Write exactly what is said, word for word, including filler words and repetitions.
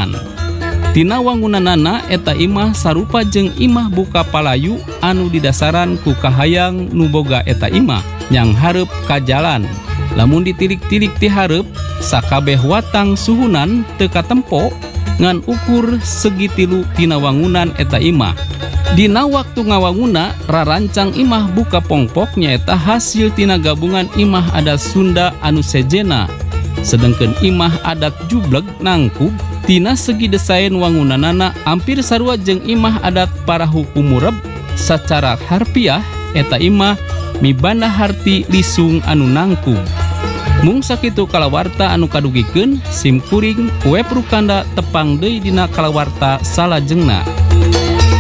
wangunan. Tina wangunanana eta imah sarupa jeung imah buka palayu anu didasaran ku kahayang nu boga eta imah yang hareup ka jalan. Lamun ditilik-tilik ti hareup sakabeh watang suhunan teu katempo ngan ukur segi tilu tina wangunan eta imah. Dina waktu ngawanguna rarancang imah buka pongpok nyaeta hasil tina gabungan imah adat Sunda anu sejena. Sedengkeun imah adat Jubleg nangkub tina segi desain wangunanana hampir sarua jeung imah adat Parahu Kumureb. Sacara harfiah eta imah mibanda harti lisung anu nangkub. Mung sakitu kalawarta anu kadugikeun sim kuring web Rukanda tepang deui dina kalawarta salajengna.